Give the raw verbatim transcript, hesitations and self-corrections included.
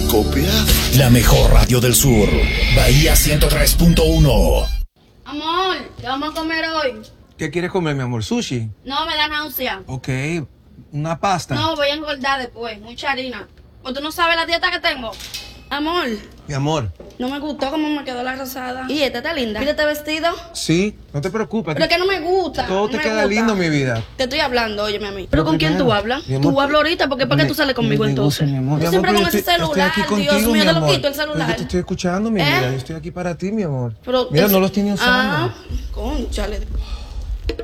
copias. La mejor radio del sur. Bahía ciento tres punto uno. Amor, ¿qué vamos a comer hoy? ¿Qué quieres comer, mi amor? ¿Sushi? No, me da náusea. Ok, una pasta. No, voy a engordar después, mucha harina. ¿O tú no sabes la dieta que tengo? Amor, Mi amor. no me gustó cómo me quedó la rosada. ¿Y esta está linda? ¿Mira este vestido? Sí, no te preocupes. Pero es que no me gusta. Todo no te me queda gusta. lindo, mi vida. Te estoy hablando, óyeme a mí. ¿Pero Pero con quién primero, tú hablas? mi amor, Tú hablas ahorita, porque ¿para qué me- tú sales conmigo me entonces? gusta, mi amor. Tú Mi siempre amor, con pero ese yo estoy- celular, estoy aquí Dios contigo, mío, mi te lo amor. quito el Pero celular. yo te estoy escuchando, mi ¿Eh? vida. Yo estoy aquí para ti, mi amor. Pero Mira, es- no lo estoy ni usando. Ah, cónchale.